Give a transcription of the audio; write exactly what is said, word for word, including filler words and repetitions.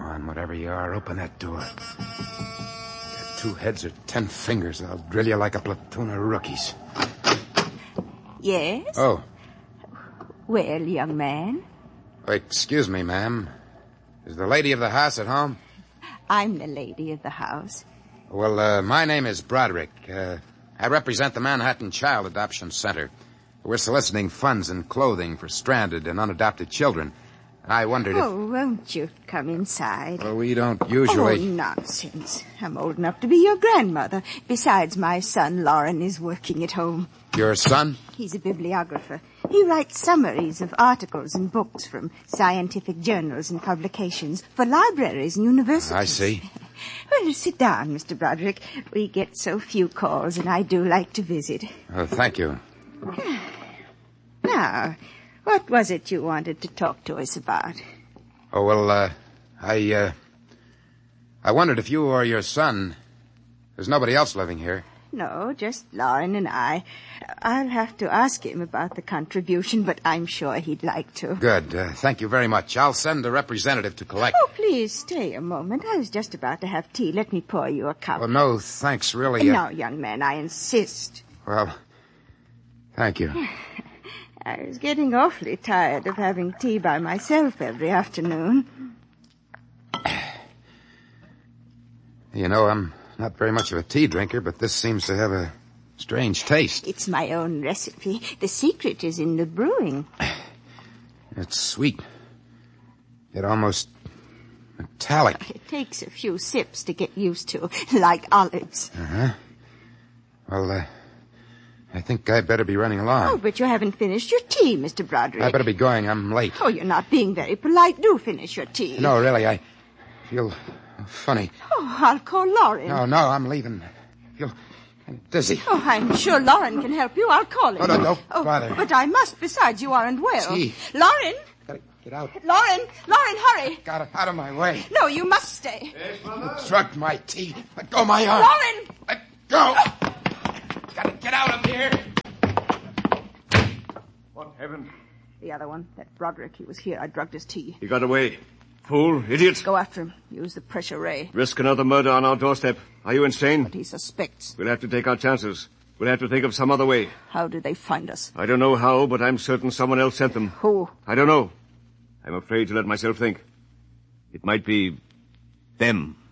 on, whatever you are. Open that door. Got two heads or ten fingers. I'll drill you like a platoon of rookies. Yes? Oh. Well, young man. Oh, excuse me, ma'am. Is the lady of the house at home? I'm the lady of the house. Well, uh, my name is Broderick. Uh, I represent the Manhattan Child Adoption Center. We're soliciting funds and clothing for stranded and unadopted children. I wondered if... Oh, won't you come inside? Well, we don't usually... Oh, nonsense. I'm old enough to be your grandmother. Besides, my son, Lauren, is working at home. Your son? He's a bibliographer. He writes summaries of articles and books from scientific journals and publications for libraries and universities. I see. Well, sit down, Mister Broderick. We get so few calls, and I do like to visit. Oh, thank you. Now, what was it you wanted to talk to us about? Oh, well, uh, I, uh, I wondered if you or your son... There's nobody else living here. No, just Lauren and I. I'll have to ask him about the contribution, but I'm sure he'd like to. Good. Uh, thank you very much. I'll send a representative to collect... Oh, please stay a moment. I was just about to have tea. Let me pour you a cup. Oh, no, thanks, really. Uh... No, young man, I insist. Well, thank you. I was getting awfully tired of having tea by myself every afternoon. You know, I'm not very much of a tea drinker, but this seems to have a strange taste. It's my own recipe. The secret is in the brewing. It's sweet. Yet almost metallic. It takes a few sips to get used to, like olives. Uh-huh. Well, uh, I think I better be running along. Oh, but you haven't finished your tea, Mister Broderick. I better be going. I'm late. Oh, you're not being very polite. Do finish your tea. No, really, I feel funny. Oh, I'll call Lauren. No, no, I'm leaving. I feel dizzy. Oh, I'm sure Lauren can help you. I'll call him. No, no, don't oh, bother. But I must. Besides, you aren't well. Tea. Lauren! Gotta get out. Lauren! Lauren, hurry! Got it out of my way. No, you must stay. Yes, Mother? Drugged my tea. Let go my arm. Lauren! Let go. Gotta get out of here. What happened? The other one, that Broderick, he was here. I drugged his tea. He got away. Fool, idiot. Go after him. Use the pressure ray. Risk another murder on our doorstep. Are you insane? But he suspects. We'll have to take our chances. We'll have to think of some other way. How did they find us? I don't know how, but I'm certain someone else sent them. Who? I don't know. I'm afraid to let myself think. It might be them.